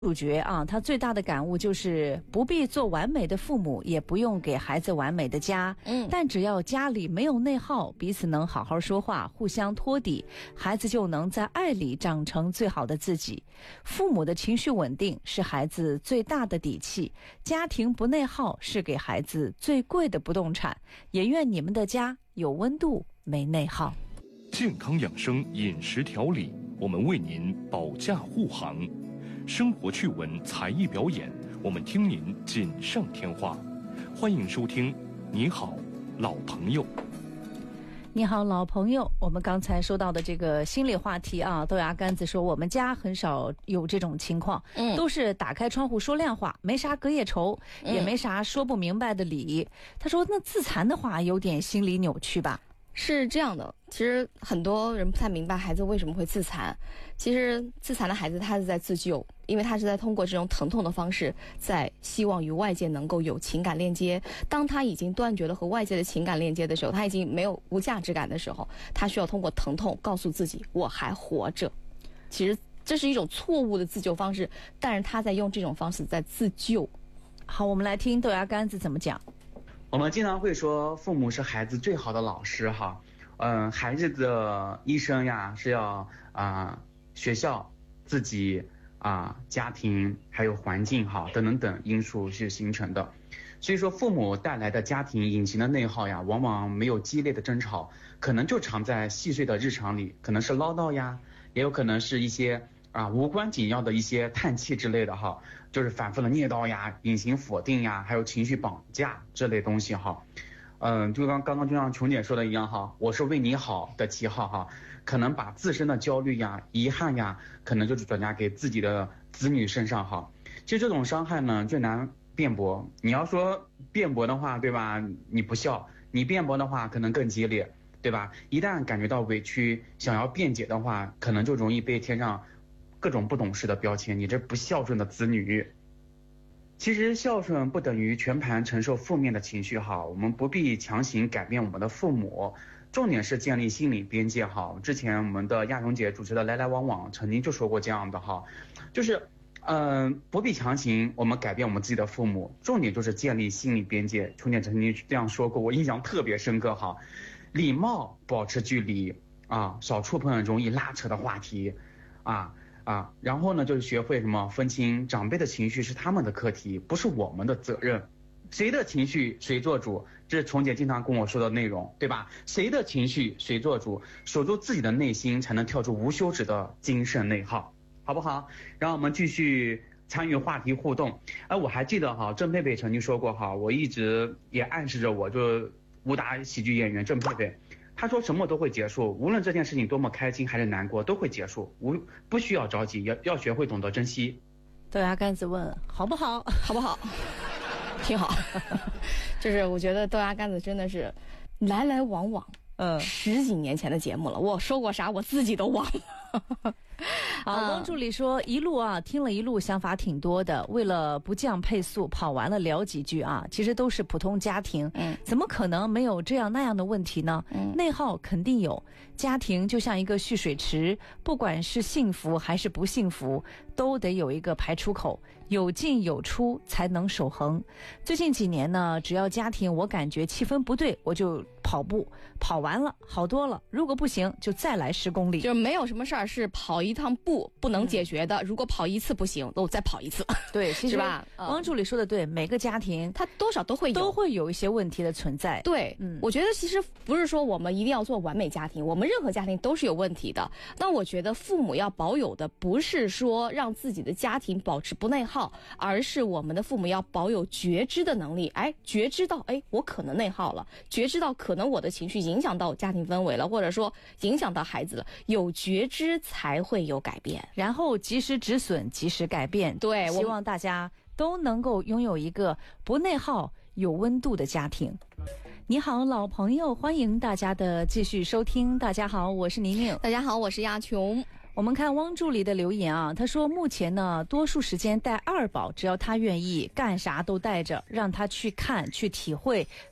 主角啊，他最大的感悟就是不必做完美的父母，也不用给孩子完美的家。但只要家里没有内耗，彼此能好好说话，互相托底，孩子就能在爱里长成最好的自己。父母的情绪稳定是孩子最大的底气，家庭不内耗是给孩子最贵的不动产。也愿你们的家有温度，没内耗。 健康养生饮食调理，我们为您保驾护航。生活趣闻、才艺表演，我们听您锦上添花。欢迎收听《你好，老朋友》。 你好，老朋友。我们刚才说到的这个心理话题啊，豆芽干子说我们家很少有这种情况，都是打开窗户说亮话，没啥隔夜仇，也没啥说不明白的理。他说那自残的话有点心理扭曲吧？ 是这样的，其实很多人不太明白孩子为什么会自残。其实自残的孩子他是在自救，因为他是在通过这种疼痛的方式，在希望与外界能够有情感链接。当他已经断绝了和外界的情感链接的时候，他已经没有无价值感的时候，他需要通过疼痛告诉自己我还活着。其实这是一种错误的自救方式，但是他在用这种方式在自救。 好，我们来听豆芽干子怎么讲。 我们经常会说父母是孩子最好的老师哈，孩子的一生呀是要学校、自己家庭还有环境哈等等因素是形成的，所以说父母带来的家庭隐形的内耗呀，往往没有激烈的争吵，可能就藏在细碎的日常里，可能是唠叨呀，也有可能是一些无关紧要的一些叹气之类的哈，就是反复的念叨呀、隐形否定呀，还有情绪绑架这类东西哈。就刚刚就像琼姐说的一样哈，我是为你好的旗号哈，可能把自身的焦虑呀、遗憾呀，可能就是转嫁给自己的子女身上哈。其实这种伤害呢，最难辩驳。你要说辩驳的话，对吧？你不孝；你辩驳的话，可能更激烈，对吧？一旦感觉到委屈，想要辩解的话，可能就容易被贴上各种不懂事的标签，你这不孝顺的子女。其实孝顺不等于全盘承受负面的情绪哈，我们不必强行改变我们的父母，重点是建立心理边界哈。之前我们的亚蓉姐主持的来来往往曾经就说过这样的哈，就是不必强行我们改变我们自己的父母，重点就是建立心理边界。琼姐曾经这样说过，我印象特别深刻哈。礼貌保持距离少触碰容易拉扯的话题然后呢，就是学会什么分清长辈的情绪是他们的课题，不是我们的责任。谁的情绪谁做主，这是琼姐经常跟我说的内容，对吧？谁的情绪谁做主，守住自己的内心，才能跳出无休止的精神内耗，好不好？让我们继续参与话题互动。我还记得哈，郑佩佩曾经说过哈，我一直也暗示着我，就武打喜剧演员郑佩佩。他说什么都会结束，无论这件事情多么开心还是难过，都会结束，不需要着急，要学会懂得珍惜。 豆芽干子问好不好？ 好不好？挺好。就是我觉得豆芽干子真的是来来往往10几年前的节目了，我说过啥我自己都忘了。 汪助理说一路听了一路，想法挺多的，为了不降配速跑完了聊几句其实都是普通家庭，怎么可能没有这样那样的问题呢？内耗肯定有，家庭就像一个蓄水池，不管是幸福还是不幸福，都得有一个排出口，有进有出才能守恒。最近几年呢，只要家庭我感觉气氛不对，我就跑步，跑完了好多了，如果不行就再来10公里。 就是没有什么事儿是跑一趟步不能解决的，如果跑一次不行，那我再跑一次。 对，其实是吧？ 汪助理说的对，每个家庭他多少都会有一些问题的存在。 对，我觉得其实不是说我们一定要做完美家庭，我们任何家庭都是有问题的。那我觉得父母要保有的不是说让自己的家庭保持不内耗，而是我们的父母要保有觉知的能力。觉知到我可能内耗了，觉知到可能我的情绪影响到家庭氛围了，或者说影响到孩子了，有觉知才会有改变， 然后及时止损，及时改变。 对， 希望大家都能够拥有一个不内耗、有温度的家庭。你好，老朋友，欢迎大家的继续收听。大家好，我是宁宁。 大家好，我是亚琼。 我们看汪助理的留言他说目前呢，多数时间带2宝，只要他愿意干啥都带着，让他去看去体会，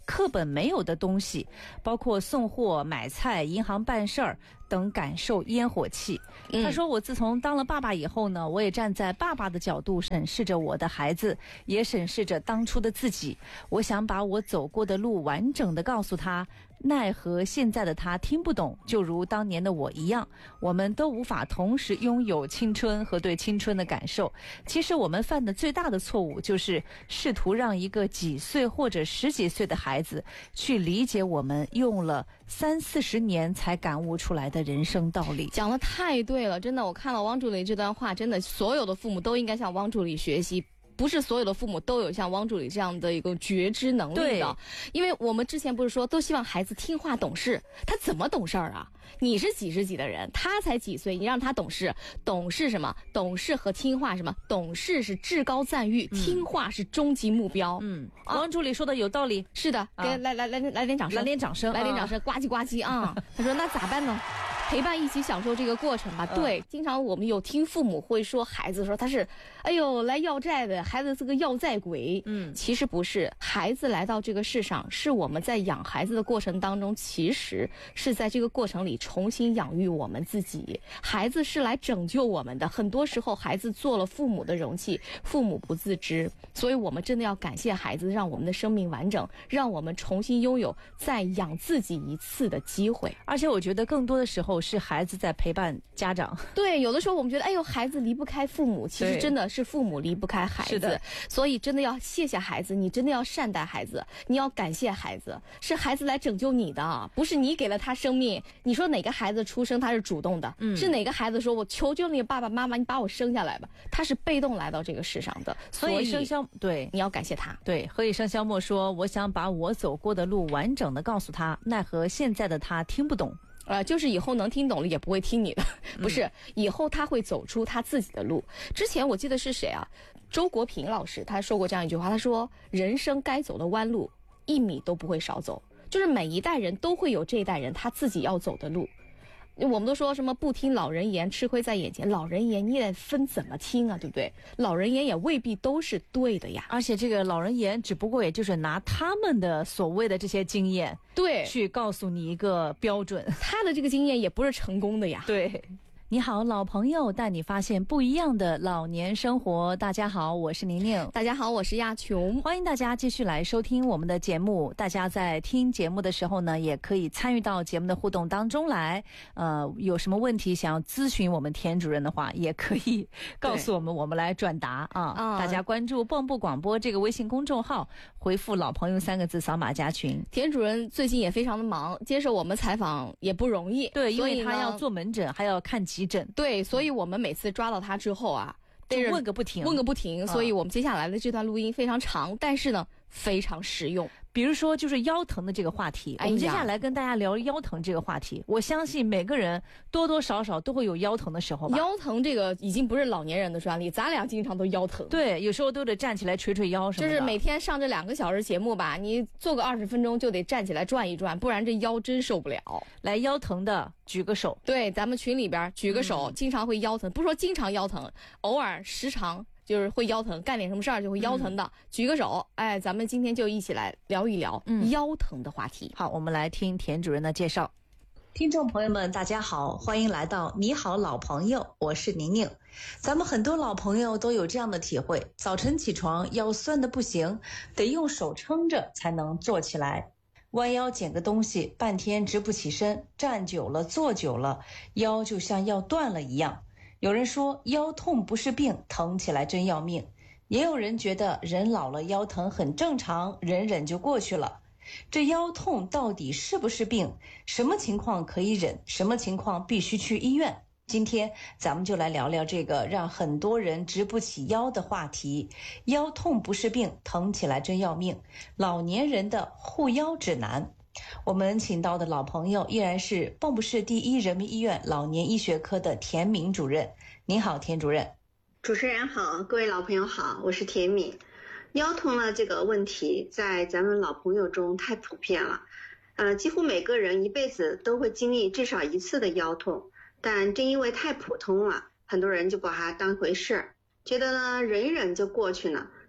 课本没有的东西，包括送货、买菜、银行办事儿等感受烟火气。他说，我自从当了爸爸以后呢，我也站在爸爸的角度审视着我的孩子，也审视着当初的自己。我想把我走过的路完整的告诉他，奈何现在的他听不懂，就如当年的我一样，我们都无法同时拥有青春和对青春的感受。其实我们犯的最大的错误就是试图让一个几岁或者10几岁的孩子去理解我们用了30-40年才感悟出来的人生道理。 讲得太对了，真的，我看了汪助理这段话，真的所有的父母都应该向汪助理学习。不是所有的父母都有像汪助理这样的一个觉知能力的，因为我们之前不是说都希望孩子听话懂事，他怎么懂事啊？你是几十几的人，他才几岁，你让他懂事，懂事什么？懂事和听话什么？懂事是至高赞誉，听话是终极目标。 汪助理说的有道理， 是的，给来点掌声， 来点掌声， 来点掌声，呱唧呱唧啊！他说那咋办呢？陪伴一起享受这个过程吧。对，经常我们有听父母会说孩子说他是，哎呦来要债的孩子是个要债鬼。其实不是，孩子来到这个世上，是我们在养孩子的过程当中，其实是在这个过程里重新养育我们自己。孩子是来拯救我们的，很多时候孩子做了父母的容器，父母不自知，所以我们真的要感谢孩子，让我们的生命完整，让我们重新拥有再养自己一次的机会。 而且我觉得更多的时候是孩子在陪伴家长。 对，有的时候我们觉得哎呦孩子离不开父母，其实真的是父母离不开孩子。是的，所以真的要谢谢孩子，你真的要善待孩子，你要感谢孩子，是孩子来拯救你的，不是你给了他生命。你说哪个孩子出生他是主动的？是哪个孩子说我求求你爸爸妈妈你把我生下来吧？他是被动来到这个世上的。所以生肖对你要感谢他。 对，何以笙箫默说，我想把我走过的路完整的告诉他，奈何现在的他听不懂。 就是以后能听懂了也不会听你的，不是，以后他会走出他自己的路。之前我记得是谁啊？周国平老师他说过这样一句话，他说人生该走的弯路1米都不会少走，就是每一代人都会有这一代人他自己要走的路。我们都说什么不听老人言，吃亏在眼前。老人言你也分怎么听啊，对不对？老人言也未必都是对的呀。 而且这个老人言只不过也就是拿他们的所谓的这些经验， 对， 去告诉你一个标准。 他的这个经验也不是成功的呀。 对。你好，老朋友带你发现不一样的老年生活。大家好，我是宁宁。 大家好，我是亚琼。 欢迎大家继续来收听我们的节目。大家在听节目的时候呢，也可以参与到节目的互动当中来。有什么问题想要咨询我们田主任的话，也可以告诉我们，我们来转达啊。大家关注蚌埠广播这个微信公众号，回复老朋友3个字，扫码加群。 田主任最近也非常的忙，接受我们采访也不容易。 对，因为他要做门诊，还要看急诊。 对，所以我们每次抓到他之后啊， 就问个不停，问个不停。所以我们接下来的这段录音非常长，但是呢非常实用。 比如说就是腰疼的这个话题，我们接下来跟大家聊腰疼这个话题。我相信每个人多多少少都会有腰疼的时候吧。 腰疼这个已经不是老年人的专利，咱俩经常都腰疼。 对，有时候都得站起来捶捶腰什么的。 就是每天上这2个小时节目吧，你做个20分钟就得站起来转一转，不然这腰真受不了。 来，腰疼的举个手。 对，咱们群里边举个手，经常会腰疼，不说经常腰疼，偶尔时常就是会腰疼，干点什么事儿就会腰疼的，举个手。哎，咱们今天就一起来聊一聊腰疼的话题。 好，我们来听田主任的介绍。 听众朋友们大家好，欢迎来到你好老朋友，我是宁宁。咱们很多老朋友都有这样的体会，早晨起床腰酸的不行，得用手撑着才能坐起来，弯腰捡个东西半天直不起身，站久了坐久了腰就像要断了一样。有人说腰痛不是病，疼起来真要命。也有人觉得人老了腰疼很正常，忍忍就过去了。这腰痛到底是不是病？什么情况可以忍？什么情况必须去医院？今天咱们就来聊聊这个让很多人直不起腰的话题。腰痛不是病，疼起来真要命。老年人的护腰指南。我们请到的老朋友依然是蚌埠市第1人民医院老年医学科的田敏主任。您好，田主任。 主持人好，各位老朋友好，我是田敏。腰痛呢这个问题在咱们老朋友中太普遍了，几乎每个人一辈子都会经历至少1次的腰痛，但正因为太普通了，很多人就把它当回事儿，觉得呢忍一忍就过去了。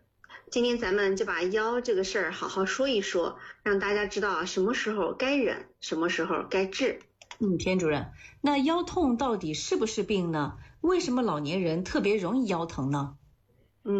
今天咱们就把腰这个事儿好好说一说，让大家知道什么时候该忍，什么时候该治。 田主任，那腰痛到底是不是病呢？为什么老年人特别容易腰疼呢？